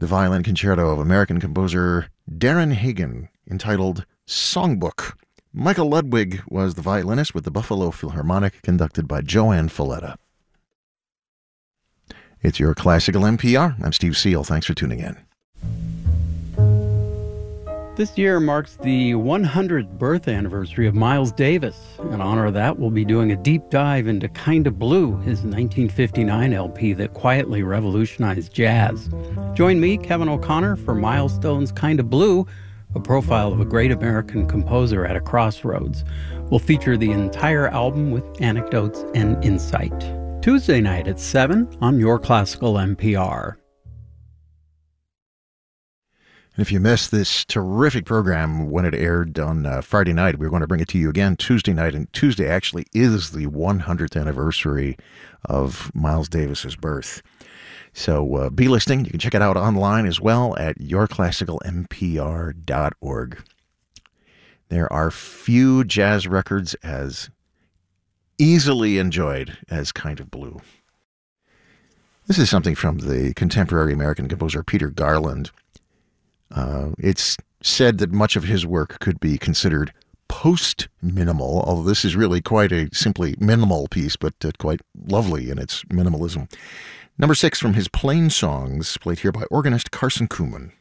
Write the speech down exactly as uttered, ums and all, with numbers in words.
the violin concerto of American composer Darren Hagen, entitled Songbook. Michael Ludwig was the violinist with the Buffalo Philharmonic, conducted by Joanne Falletta. It's your Classical N P R. I'm Steve Seal. Thanks for tuning in. This year marks the one hundredth birth anniversary of Miles Davis. In honor of that, we'll be doing a deep dive into Kinda Blue, his nineteen fifty-nine L P that quietly revolutionized jazz. Join me, Kevin O'Connor, for Milestone's Kinda Blue, a profile of a great American composer at a crossroads. We'll feature the entire album with anecdotes and insight. Tuesday night at seven on Your Classical N P R. And if you missed this terrific program when it aired on uh, Friday night, we're going to bring it to you again Tuesday night. And Tuesday actually is the one hundredth anniversary of Miles Davis's birth. So uh, be listening. You can check it out online as well at your classical n p r dot org. There are few jazz records as easily enjoyed as Kind of Blue. This is something from the contemporary American composer Peter Garland. Uh, it's said that much of his work could be considered post-minimal, although this is really quite a simply minimal piece, but uh, quite lovely in its minimalism. Number six from his Plain Songs, played here by organist Carson Kuhlman.